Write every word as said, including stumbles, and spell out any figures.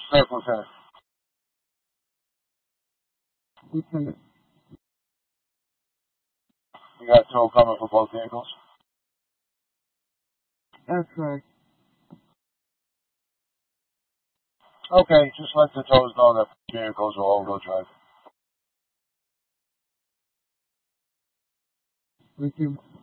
Staff Lieutenant. Lieutenant. You got tow coming for both vehicles? That's right. Okay, just let the tows know that vehicles will all-wheel drive. Thank you.